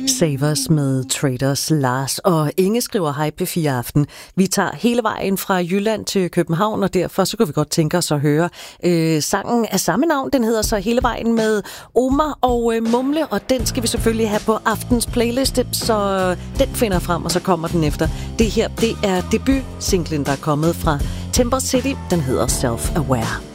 Savers med Traders. Lars og Inge skriver hej P4 Aften. Vi tager hele vejen fra Jylland til København, og derfor så kunne vi godt tænke os at høre sangen af samme navn. Den hedder så Hele vejen med Omar og Mumle, og den skal vi selvfølgelig have på aftens playliste, så den finder frem, og så kommer den efter. Det her, det er debutsinglen, der er kommet fra Timber City. Den hedder Self Aware.